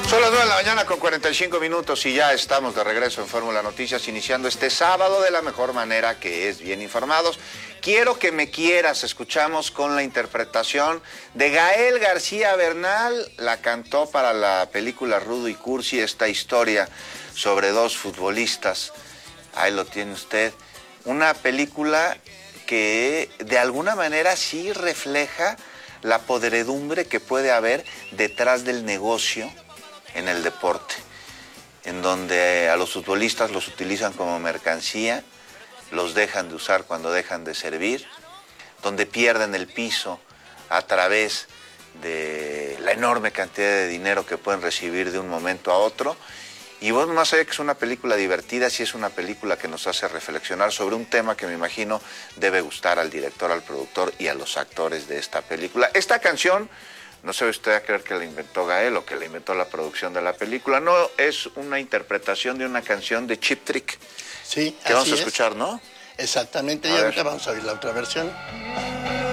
Son las 9 de la mañana con 45 minutos y ya estamos de regreso en Fórmula Noticias, iniciando este sábado de la mejor manera, que es bien informados. Quiero que me quieras, escuchamos con la interpretación de Gael García Bernal, la cantó para la película Rudo y Cursi, esta historia sobre dos futbolistas. Ahí lo tiene usted. Una película que de alguna manera sí refleja la podredumbre que puede haber detrás del negocio en el deporte, en donde a los futbolistas los utilizan como mercancía, los dejan de usar cuando dejan de servir, donde pierden el piso a través de la enorme cantidad de dinero que pueden recibir de un momento a otro. Y bueno, más allá que es una película divertida, sí es una película que nos hace reflexionar sobre un tema que me imagino debe gustar al director, al productor y a los actores de esta película. Esta canción, no se ve usted a creer que la inventó Gael o que la inventó la producción de la película, no, es una interpretación de una canción de Cheap Trick. Sí, que vamos a escuchar, ¿no? Exactamente, y ahorita vamos a oír la otra versión.